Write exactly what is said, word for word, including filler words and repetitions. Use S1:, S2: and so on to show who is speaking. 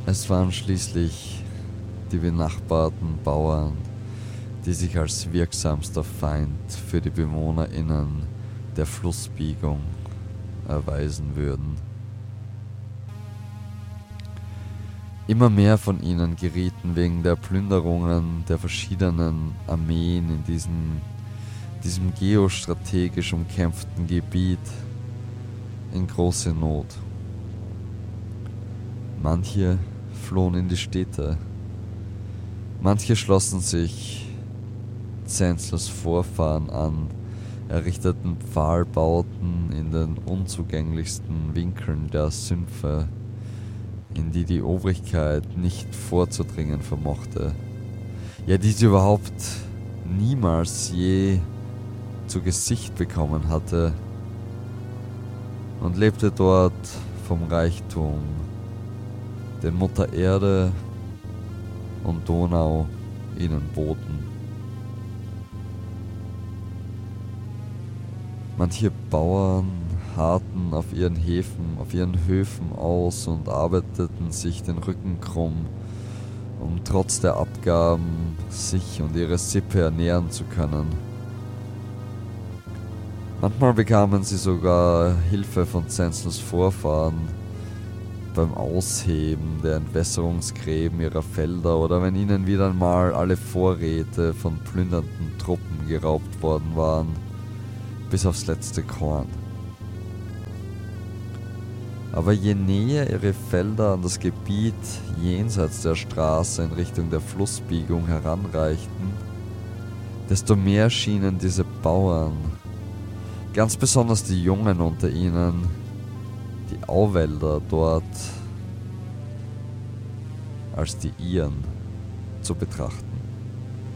S1: Es waren schließlich die benachbarten Bauern, die sich als wirksamster Feind für die BewohnerInnen der Flussbiegung erweisen würden. Immer mehr von ihnen gerieten wegen der Plünderungen der verschiedenen Armeen in diesen, diesem geostrategisch umkämpften Gebiet in große Not. Manche flohen in die Städte, manche schlossen sich Zänzlers Vorfahren an, errichteten Pfahlbauten in den unzugänglichsten Winkeln der Sümpfe, in die die Obrigkeit nicht vorzudringen vermochte, ja, die sie überhaupt niemals je zu Gesicht bekommen hatte, und lebte dort vom Reichtum, den Mutter Erde und Donau ihnen boten. Manche Bauern harrten auf ihren Häfen, auf ihren Höfen aus und arbeiteten sich den Rücken krumm, um trotz der Abgaben sich und ihre Sippe ernähren zu können. Manchmal bekamen sie sogar Hilfe von Zänzlers Vorfahren beim Ausheben der Entwässerungsgräben ihrer Felder oder wenn ihnen wieder einmal alle Vorräte von plündernden Truppen geraubt worden waren, bis aufs letzte Korn. Aber je näher ihre Felder an das Gebiet jenseits der Straße in Richtung der Flussbiegung heranreichten, desto mehr schienen diese Bauern, ganz besonders die Jungen unter ihnen, die Auwälder dort als die ihren zu betrachten.